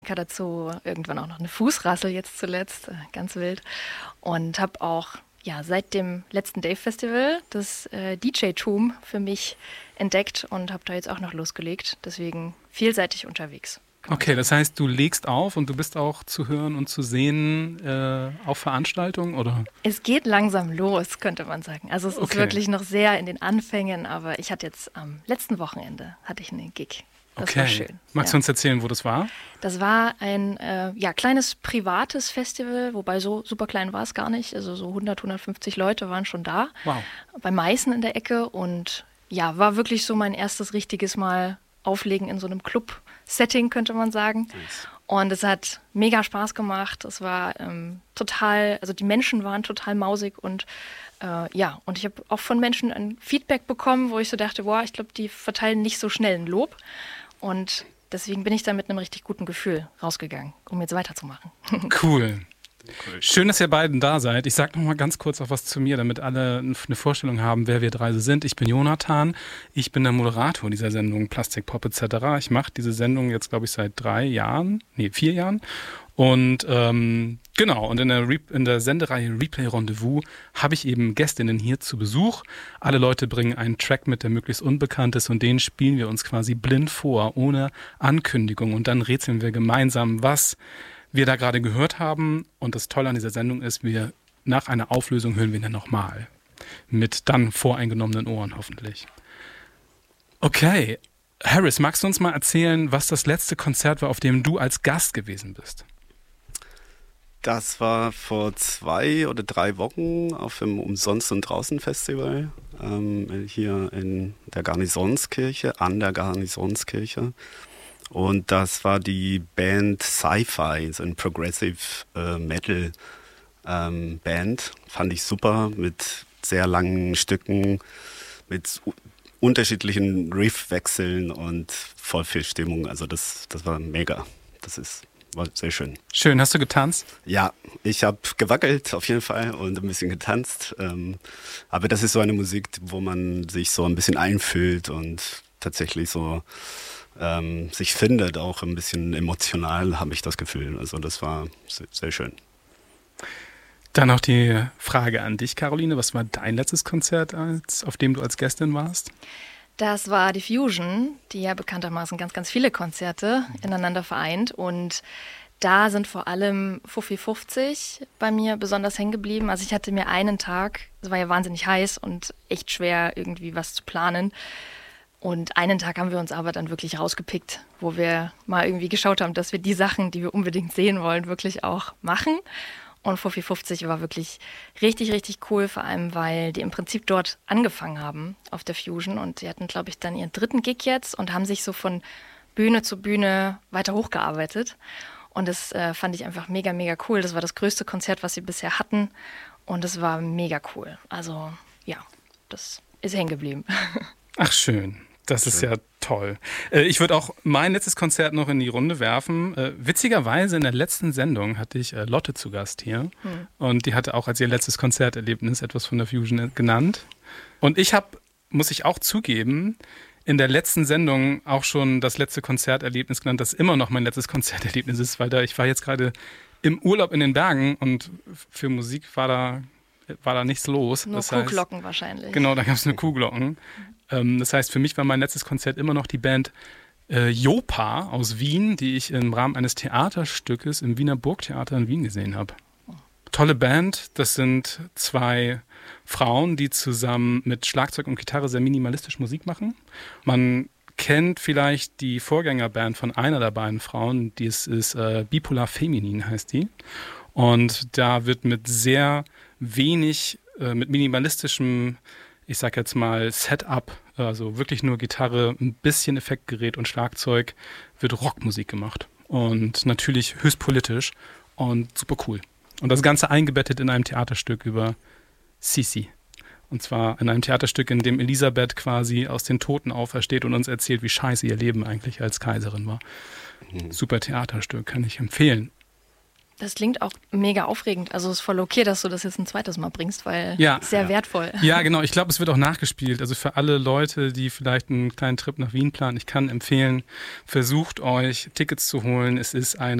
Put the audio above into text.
Dazu irgendwann auch noch eine Fußrassel jetzt zuletzt, ganz wild. Und habe auch seit dem letzten Dave-Festival das DJ-Tum für mich entdeckt und habe da jetzt auch noch losgelegt. Deswegen vielseitig unterwegs. Okay, das heißt, du legst auf und du bist auch zu hören und zu sehen auf Veranstaltungen, oder? Es geht langsam los, könnte man sagen. Also es ist wirklich noch sehr in den Anfängen, aber ich hatte jetzt am letzten Wochenende einen Gig. Das war schön. Magst du uns erzählen, wo das war? Das war ein kleines privates Festival, wobei so super klein war es gar nicht. Also so 100, 150 Leute waren schon da. Wow. Bei Meißen in der Ecke und war wirklich so mein erstes richtiges Mal Auflegen in so einem Club-Setting, könnte man sagen. Nice. Und es hat mega Spaß gemacht. Es war die Menschen waren total mausig und und ich habe auch von Menschen ein Feedback bekommen, wo ich so dachte, ich glaube, die verteilen nicht so schnell ein Lob. Und deswegen bin ich da mit einem richtig guten Gefühl rausgegangen, um jetzt weiterzumachen. Cool. Schön, dass ihr beiden da seid. Ich sage noch mal ganz kurz auch was zu mir, damit alle eine Vorstellung haben, wer wir drei so sind. Ich bin Jonathan. Ich bin der Moderator dieser Sendung Plastik Pop etc. Ich mache diese Sendung jetzt, glaube ich, seit 4 Jahren. Und genau, und in der Sendereihe Replay Rendezvous habe ich eben Gästinnen hier zu Besuch. Alle Leute bringen einen Track mit, der möglichst unbekannt ist, und den spielen wir uns quasi blind vor, ohne Ankündigung. Und dann rätseln wir gemeinsam, was wir da gerade gehört haben. Und das Tolle an dieser Sendung ist, nach einer Auflösung hören wir ihn dann nochmal. Mit dann voreingenommenen Ohren hoffentlich. Okay, Harris, magst du uns mal erzählen, was das letzte Konzert war, auf dem du als Gast gewesen bist? Das war vor 2 oder 3 Wochen auf dem Umsonst- und Draußen-Festival hier in der Garnisonskirche, an der Garnisonskirche. Und das war die Band Sci-Fi, so ein Progressive Metal Band. Fand ich super, mit sehr langen Stücken, mit unterschiedlichen Riffwechseln und voll viel Stimmung. Also das war mega. War sehr schön. Schön, hast du getanzt? Ja, ich habe gewackelt auf jeden Fall und ein bisschen getanzt. Aber das ist so eine Musik, wo man sich so ein bisschen einfühlt und tatsächlich so sich findet, auch ein bisschen emotional, habe ich das Gefühl. Also das war sehr, sehr schön. Dann noch die Frage an dich, Caroline. Was war dein letztes Konzert, auf dem du als Gästin warst? Das war die Fusion, die ja bekanntermaßen ganz, ganz viele Konzerte ineinander vereint. Und da sind vor allem Fuffi 50 bei mir besonders hängen geblieben. Also ich hatte mir einen Tag, es war ja wahnsinnig heiß und echt schwer, irgendwie was zu planen. Und einen Tag haben wir uns aber dann wirklich rausgepickt, wo wir mal irgendwie geschaut haben, dass wir die Sachen, die wir unbedingt sehen wollen, wirklich auch machen. Und Fuffi 50 war wirklich richtig, richtig cool, vor allem, weil die im Prinzip dort angefangen haben auf der Fusion. Und die hatten, glaube ich, dann ihren 3. Gig jetzt und haben sich so von Bühne zu Bühne weiter hochgearbeitet. Und das fand ich einfach mega, mega cool. Das war das größte Konzert, was sie bisher hatten. Und es war mega cool. Also ja, das ist hängen geblieben. Ach schön. Das ist ja toll. Ich würde auch mein letztes Konzert noch in die Runde werfen. Witzigerweise in der letzten Sendung hatte ich Lotte zu Gast hier. Und die hatte auch als ihr letztes Konzerterlebnis etwas von der Fusion genannt. Und ich habe, muss ich auch zugeben, in der letzten Sendung auch schon das letzte Konzerterlebnis genannt, das immer noch mein letztes Konzerterlebnis ist, weil ich war jetzt gerade im Urlaub in den Bergen und für Musik war da nichts los. Nur Kuhglocken wahrscheinlich. Genau, da gab es nur Kuhglocken. Das heißt, für mich war mein letztes Konzert immer noch die Band Jopa aus Wien, die ich im Rahmen eines Theaterstückes im Wiener Burgtheater in Wien gesehen habe. Tolle Band, das sind 2 Frauen, die zusammen mit Schlagzeug und Gitarre sehr minimalistisch Musik machen. Man kennt vielleicht die Vorgängerband von einer der beiden Frauen, die ist Bipolar Feminin heißt die. Und da wird mit sehr wenig, mit minimalistischem, ich sag jetzt mal Setup, also wirklich nur Gitarre, ein bisschen Effektgerät und Schlagzeug, wird Rockmusik gemacht. Und natürlich höchst politisch und super cool. Und das Ganze eingebettet in einem Theaterstück über Sisi. Und zwar in einem Theaterstück, in dem Elisabeth quasi aus den Toten aufersteht und uns erzählt, wie scheiße ihr Leben eigentlich als Kaiserin war. Super Theaterstück, kann ich empfehlen. Das klingt auch mega aufregend. Also es ist voll okay, dass du das jetzt ein zweites Mal bringst, weil sehr wertvoll. Ja, genau. Ich glaube, es wird auch nachgespielt. Also für alle Leute, die vielleicht einen kleinen Trip nach Wien planen, ich kann empfehlen, versucht euch Tickets zu holen. Es ist eine